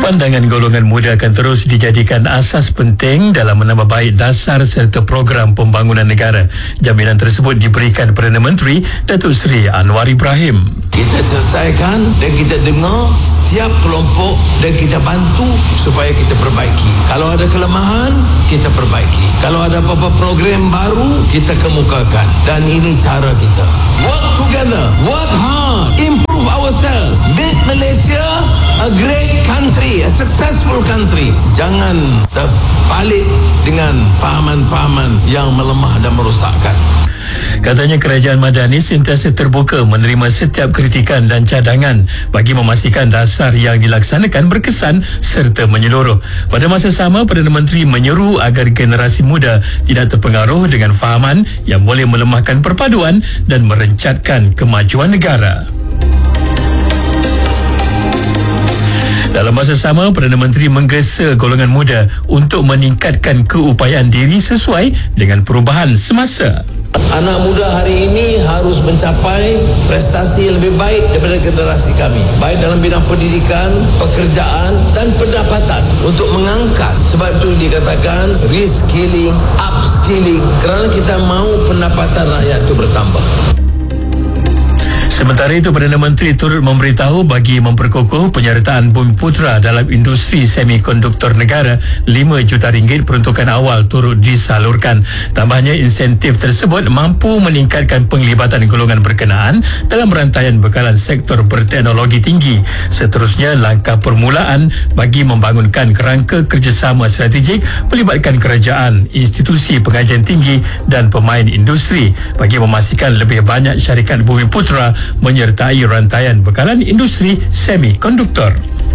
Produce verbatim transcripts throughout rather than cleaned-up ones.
Pandangan golongan muda akan terus dijadikan asas penting dalam menambah baik dasar serta program pembangunan negara. Jaminan tersebut diberikan Perdana Menteri Datuk Seri Anwar Ibrahim. Kita selesaikan dan kita dengar setiap kelompok dan kita bantu supaya kita perbaiki. Kalau ada kelemahan, kita perbaiki. Kalau ada apa-apa program baru, kita kemukakan. Dan ini cara kita. Work together, work hard, improve ourselves, make Malaysia a great country, a successful country. Jangan terbalik dengan pahaman-pahaman yang melemah dan merosakkan. Katanya kerajaan Madani sentiasa terbuka menerima setiap kritikan dan cadangan bagi memastikan dasar yang dilaksanakan berkesan serta menyeluruh. Pada masa sama, Perdana Menteri menyeru agar generasi muda tidak terpengaruh dengan fahaman yang boleh melemahkan perpaduan dan merencatkan kemajuan negara. Dalam masa sama, Perdana Menteri menggesa golongan muda untuk meningkatkan keupayaan diri sesuai dengan perubahan semasa. Anak muda hari ini harus mencapai prestasi yang lebih baik daripada generasi kami, baik dalam bidang pendidikan, pekerjaan dan pendapatan, untuk mengangkat. Sebab itu dikatakan reskilling, upskilling, kerana kita mahu pendapatan rakyat itu bertambah. Sementara itu, Perdana Menteri turut memberitahu bagi memperkukuh penyertaan Bumiputera dalam industri semikonduktor negara, lima juta ringgit peruntukan awal turut disalurkan. Tambahnya, insentif tersebut mampu meningkatkan penglibatan golongan berkenaan dalam rantaian bekalan sektor berteknologi tinggi. Seterusnya, langkah permulaan bagi membangunkan kerangka kerjasama strategik melibatkan kerajaan, institusi pengajian tinggi dan pemain industri bagi memastikan lebih banyak syarikat Bumiputera menyertai rantaian bekalan industri semikonduktor.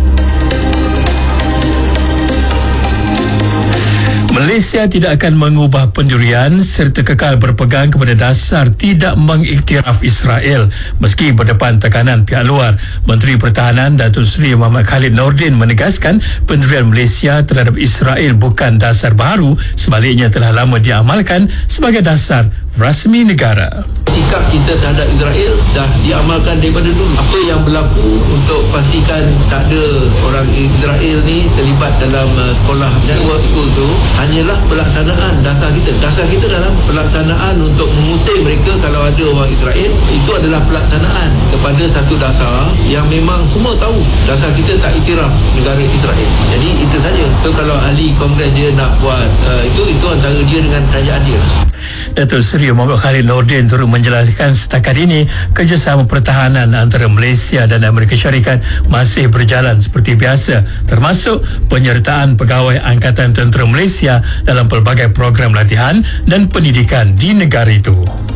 Malaysia tidak akan mengubah pendirian serta kekal berpegang kepada dasar tidak mengiktiraf Israel meski berdepan tekanan pihak luar. Menteri Pertahanan Datuk Seri Muhammad Khalid Nordin menegaskan pendirian Malaysia terhadap Israel bukan dasar baru, sebaliknya telah lama diamalkan sebagai dasar rasmi negara. Sikap kita terhadap Israel dah diamalkan daripada dulu. Apa yang berlaku untuk pastikan tak ada orang Israel ni terlibat dalam uh, sekolah network school tu hanyalah pelaksanaan dasar kita. Dasar kita dalam pelaksanaan untuk mengusir mereka kalau ada orang Israel. Itu adalah pelaksanaan kepada satu dasar yang memang semua tahu. Dasar kita tak iktiraf negara Israel. Jadi itu saja. So kalau ahli Kongres dia nak buat uh, itu, itu antara dia dengan kerajaan dia. Datuk Seri Muhammad Khalid Nordin turut menjelaskan setakat ini kerjasama pertahanan antara Malaysia dan Amerika Syarikat masih berjalan seperti biasa, termasuk penyertaan pegawai Angkatan Tentera Malaysia dalam pelbagai program latihan dan pendidikan di negara itu.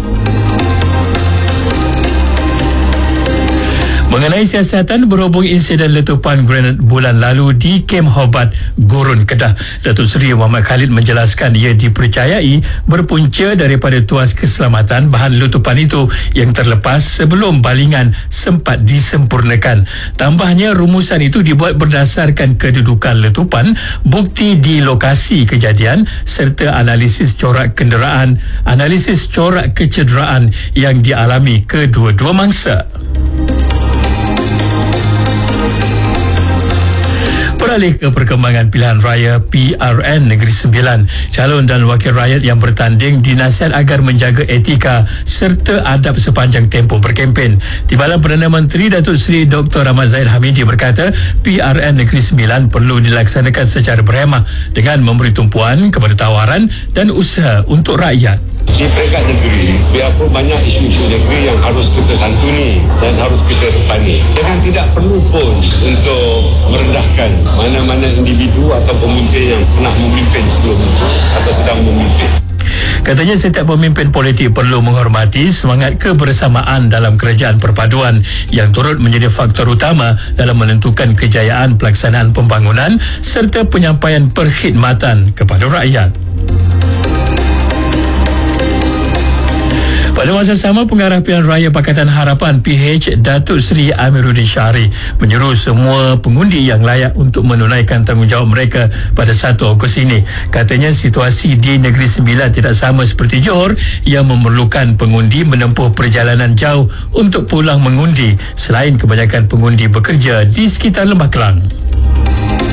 Mengenai siasatan berhubung insiden letupan granat bulan lalu di Kem Hobart, Gurun, Kedah, Datuk Seri Muhammad Khalid menjelaskan ia dipercayai berpunca daripada tuas keselamatan bahan letupan itu yang terlepas sebelum balingan sempat disempurnakan. Tambahnya, rumusan itu dibuat berdasarkan kedudukan letupan, bukti di lokasi kejadian serta analisis corak kenderaan, analisis corak kecederaan yang dialami kedua-dua mangsa. Beralih ke perkembangan pilihan raya P R N Negeri Sembilan, calon dan wakil rakyat yang bertanding dinasihat agar menjaga etika serta adab sepanjang tempoh berkempen. Timbalan Perdana Menteri Datuk Seri Doktor Ahmad Zahid Hamidi berkata P R N Negeri Sembilan perlu dilaksanakan secara berhemah dengan memberi tumpuan kepada tawaran dan usaha untuk rakyat. Di peringkat negeri, biarpun banyak isu-isu negeri yang harus kita santuni dan harus kita tepani. Jangan tidak perlu pun untuk merendahkan mana-mana individu atau pemimpin yang pernah memimpin sebelum itu atau sedang memimpin. Katanya setiap pemimpin politik perlu menghormati semangat kebersamaan dalam kerajaan perpaduan yang turut menjadi faktor utama dalam menentukan kejayaan pelaksanaan pembangunan serta penyampaian perkhidmatan kepada rakyat. Pada masa sama, Pengarah Pilihan Raya Pakatan Harapan P H Datuk Seri Amiruddin Syahri menyeru semua pengundi yang layak untuk menunaikan tanggungjawab mereka pada satu Ogos ini. Katanya situasi di Negeri Sembilan tidak sama seperti Johor yang memerlukan pengundi menempuh perjalanan jauh untuk pulang mengundi, selain kebanyakan pengundi bekerja di sekitar Lembah Kelang.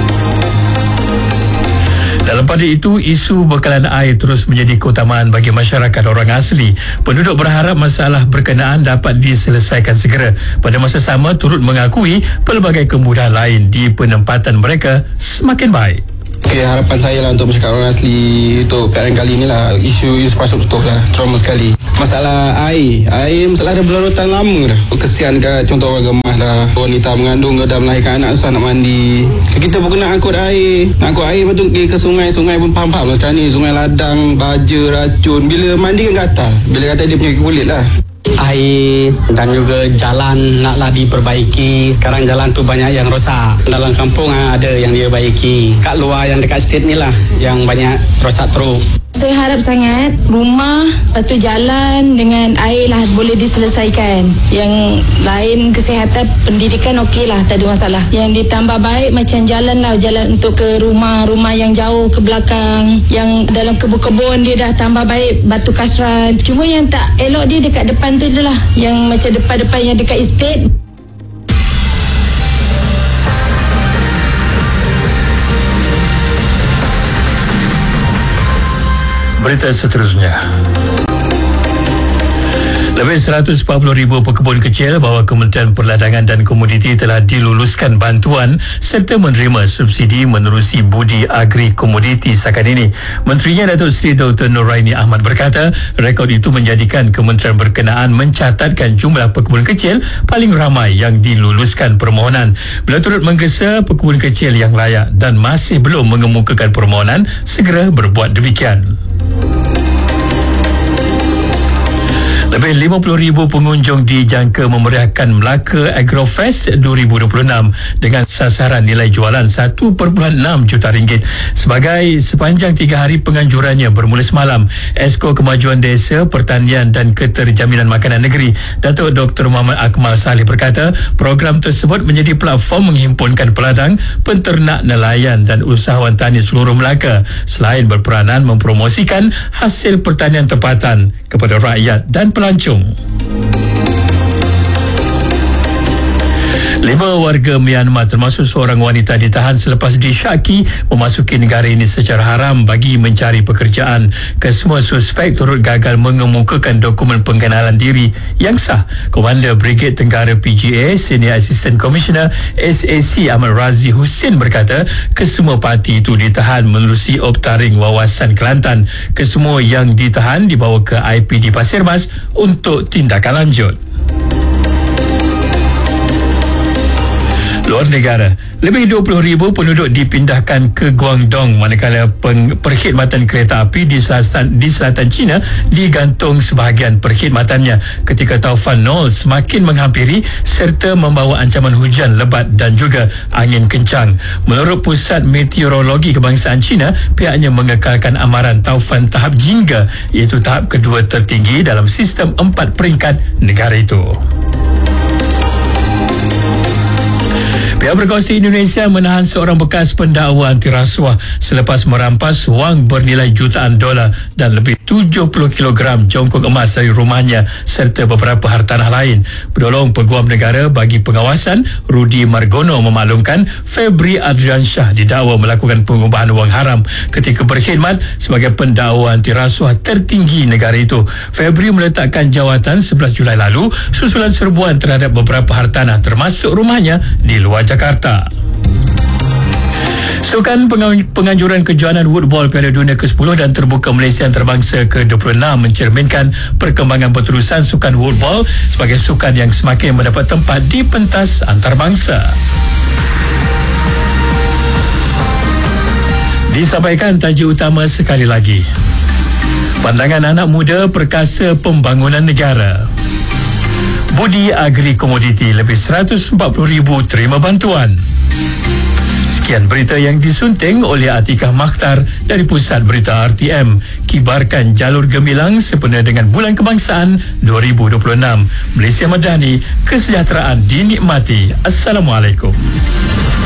Dalam pada itu, isu bekalan air terus menjadi keutamaan bagi masyarakat orang asli. Penduduk berharap masalah berkenaan dapat diselesaikan segera. Pada masa sama, turut mengakui pelbagai kemudahan lain di penempatan mereka semakin baik. Okay, harapan saya lah untuk masyarakat orang asli untuk keadaan kali ni lah, isu infrastruktur lah, trauma sekali. Masalah air, air masalah dah berlarutan lama dah. Kesian kat contoh orang gemah lah, wanita mengandung ke dah melahirkan anak susah nak mandi. Kita pun kena angkut air, nak angkut air lepas tu pergi ke sungai, sungai pun faham-faham lah macam ni, sungai ladang, baja, racun. Bila mandi kan gatal, bila gatal dia punya kulit lah. Air dan juga jalan naklah diperbaiki. Sekarang jalan tu banyak yang rosak. Dalam kampung ada yang dia baiki. Kat luar yang dekat state ni lah yang banyak rosak teruk. Saya harap sangat rumah, lepas tu jalan dengan air lah boleh diselesaikan. Yang lain kesihatan, pendidikan okey lah, tak ada masalah. Yang ditambah baik macam jalan lah, jalan untuk ke rumah-rumah yang jauh ke belakang. Yang dalam kebun-kebun dia dah tambah baik, batu kasran. Cuma yang tak elok dia dekat depan tu adalah yang macam depan-depan yang dekat estate. Berita seterusnya. Lebih seratus empat puluh ribu pekebun kecil bawah Kementerian Perdagangan dan Komoditi telah diluluskan bantuan serta menerima subsidi menerusi budi agri komoditi setakat ini. Menterinya Datuk Seri Doktor Noraini Ahmad berkata, rekod itu menjadikan kementerian berkenaan mencatatkan jumlah pekebun kecil paling ramai yang diluluskan permohonan. Beliau turut menggesa pekebun kecil yang layak dan masih belum mengemukakan permohonan segera berbuat demikian. Lebih lima puluh ribu pengunjung dijangka memeriahkan Melaka Agrofest dua ribu dua puluh enam dengan sasaran nilai jualan satu perpuluhan enam juta ringgit. Sebagai sepanjang tiga hari penganjurannya bermula semalam, Esko Kemajuan Desa, Pertanian dan Keterjaminan Makanan Negeri, Datuk Doktor Muhammad Akmal Saleh berkata, program tersebut menjadi platform menghimpunkan peladang, penternak, nelayan dan usahawan tani seluruh Melaka selain berperanan mempromosikan hasil pertanian tempatan kepada rakyat dan pelancong. Lima warga Myanmar termasuk seorang wanita ditahan selepas disyaki memasuki negara ini secara haram bagi mencari pekerjaan. Kesemua suspek turut gagal mengemukakan dokumen pengenalan diri yang sah. Komander Brigade Tenggara P G A Senior Assistant Commissioner S A C Ahmad Razi Hussein berkata, kesemua parti itu ditahan menerusi Optaring Wawasan Kelantan. Kesemua yang ditahan dibawa ke I P D Pasir Mas untuk tindakan lanjut. Luar negara, lebih dua puluh ribu penduduk dipindahkan ke Guangdong manakala peng- perkhidmatan kereta api di selatan, di selatan China digantung sebahagian perkhidmatannya ketika taufan Nol semakin menghampiri serta membawa ancaman hujan lebat dan juga angin kencang. Menurut Pusat Meteorologi Kebangsaan China, pihaknya mengekalkan amaran taufan tahap jingga, iaitu tahap kedua tertinggi dalam sistem empat peringkat negara itu. Pihak Berkuasa Indonesia menahan seorang bekas pendakwa anti rasuah selepas merampas wang bernilai jutaan dolar dan lebih tujuh puluh kilogram jongkok emas dari rumahnya serta beberapa hartanah lain. Penolong Peguam Negara bagi Pengawasan Rudi Margono memaklumkan Febri Adriansyah didakwa melakukan pengubahan wang haram ketika berkhidmat sebagai pendakwa anti rasuah tertinggi negara itu. Febri meletakkan jawatan sebelas Julai lalu susulan serbuan terhadap beberapa hartanah termasuk rumahnya di luar Jakarta. Sukan penganjuran kejohanan Woodball Piala Dunia ke sepuluh dan terbuka Malaysia antarabangsa ke dua puluh enam mencerminkan perkembangan berterusan sukan Woodball sebagai sukan yang semakin mendapat tempat di pentas antarabangsa. Disampaikan tajuk utama sekali lagi. Pandangan anak muda perkasa pembangunan negara. Budi Agri Komoditi lebih seratus empat puluh ribu terima bantuan. Sekian berita yang disunting oleh Atikah Makhtar dari Pusat Berita R T M. Kibarkan jalur gemilang sempena dengan Bulan Kebangsaan dua ribu dua puluh enam. Malaysia Madani, kesejahteraan dinikmati. Assalamualaikum.